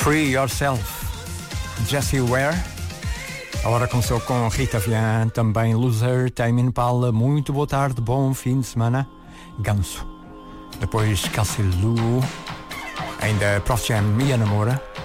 Free Yourself, Jessie Ware. A hora começou com Rita Vian, também Loser, Tame Impala. Muito boa tarde, bom fim de semana. Ganso. Depois Kelsey Lu, ainda Prof Jam, Mia Namora.